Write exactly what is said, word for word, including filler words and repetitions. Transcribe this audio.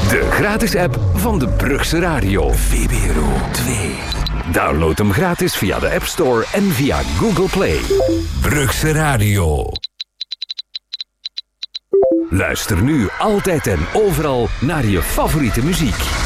De gratis app van de Brugse Radio. V B R O twee. Download hem gratis via de App Store en via Google Play. Brugse Radio. Luister nu altijd en overal naar je favoriete muziek.